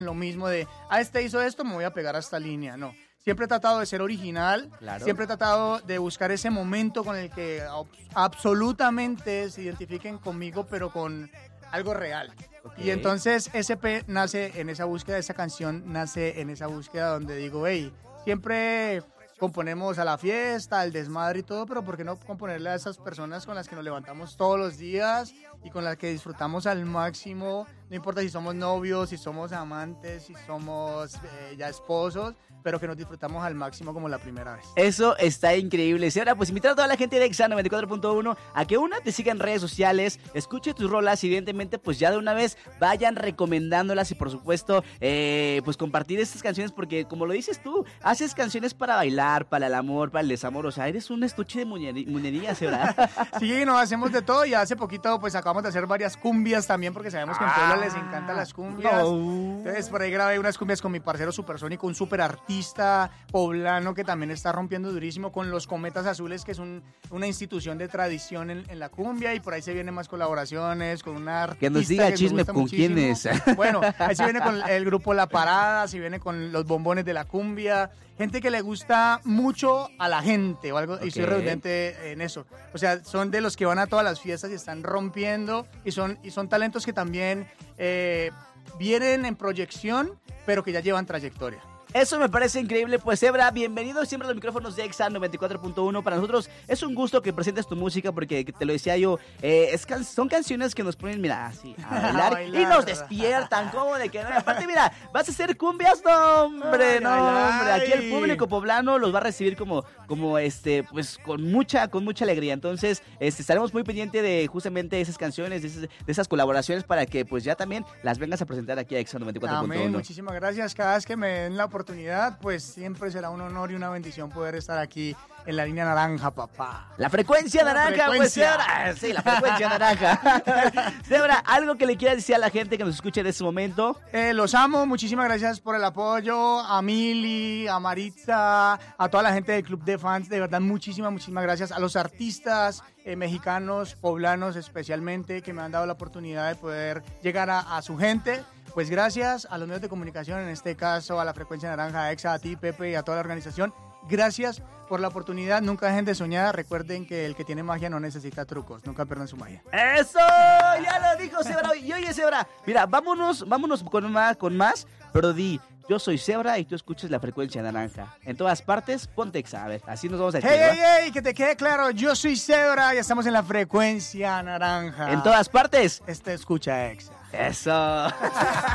lo mismo de, este hizo esto, me voy a pegar a esta línea. No, siempre he tratado de ser original, Claro. siempre he tratado de buscar ese momento con el que absolutamente se identifiquen conmigo, pero con algo real. Okay. Y entonces SP nace en esa búsqueda, esa canción nace en esa búsqueda donde digo, hey, siempre componemos a la fiesta, al desmadre y todo, pero ¿por qué no componerle a esas personas con las que nos levantamos todos los días y con las que disfrutamos al máximo? No importa si somos novios, si somos amantes, si somos ya esposos, pero que nos disfrutamos al máximo como la primera vez. Eso está increíble. Y ahora, pues invitar a toda la gente de Exa 94.1 a que te siga en redes sociales, escuche tus rolas y evidentemente pues ya de una vez vayan recomendándolas y por supuesto pues compartir estas canciones porque como lo dices tú, haces canciones para bailar, para el amor, para el desamor, o sea, eres un estuche de muñerías, ¿verdad? Sí, nos hacemos de todo y hace poquito pues acabamos de hacer varias cumbias también porque sabemos que en Puebla les encantan las cumbias. No. Entonces por ahí grabé unas cumbias con mi parcero Supersónico, un super artista poblano que también está rompiendo durísimo con Los Cometas Azules, que es una institución de tradición en la cumbia, y por ahí se vienen más colaboraciones con una artista Que nos diga me chisme gusta con muchísimo. quién es. Bueno, ahí se viene con el grupo La Parada, se viene con los bombones de la cumbia, gente que le gusta mucho a la gente o algo, y soy redundante en eso. O sea, son de los que van a todas las fiestas y están rompiendo, y son talentos que también vienen en proyección, pero que ya llevan trayectoria. Eso me parece increíble. Pues Zebra, bienvenido siempre a los micrófonos de Exa 94.1. Para nosotros es un gusto que presentes tu música porque te lo decía yo, son canciones que nos ponen, mira, así a bailar, y nos despiertan, como de que no. Aparte, mira, vas a hacer cumbias, no hombre, aquí el público poblano los va a recibir como pues con mucha alegría. Entonces, estaremos muy pendientes de justamente esas canciones, de esas colaboraciones para que pues ya también las vengas a presentar aquí a Exa 94.1. Amén, muchísimas gracias. Cada vez que me den la oportunidad, pues siempre será un honor y una bendición poder estar aquí en la línea naranja, papá. La frecuencia naranja, pues, Zebra. Sí, la frecuencia naranja. Zebra, ¿algo que le quieras decir a la gente que nos escuche en este momento? Los amo, muchísimas gracias por el apoyo, a Mili, a Maritza, a toda la gente del Club de Fans, de verdad, muchísimas gracias. A los artistas mexicanos, poblanos especialmente, que me han dado la oportunidad de poder llegar a su gente. Pues gracias a los medios de comunicación, en este caso a la Frecuencia Naranja, a Exa, a ti, Pepe, y a toda la organización. Gracias por la oportunidad, nunca dejen de soñar, recuerden que el que tiene magia no necesita trucos, nunca pierdan su magia. ¡Eso! Ya lo dijo Zebra. Y oye, Zebra, mira, vámonos con más, pero yo soy Zebra y tú escuchas la Frecuencia Naranja. En todas partes, ponte Exa. A ver, así nos vamos a decir. ¡Hey! Que te quede claro, yo soy Zebra y estamos en la Frecuencia Naranja. En todas partes. Escucha Exa. Eso.